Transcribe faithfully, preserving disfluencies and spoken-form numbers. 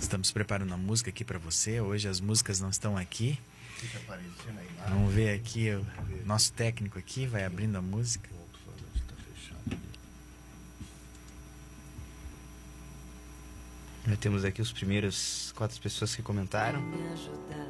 Estamos preparando a música aqui para você. Hoje as músicas não estão aqui. Fica aparecendo aí. Vamos ver aqui, o nosso técnico aqui vai abrindo a música. Já temos aqui os primeiros quatro pessoas que comentaram.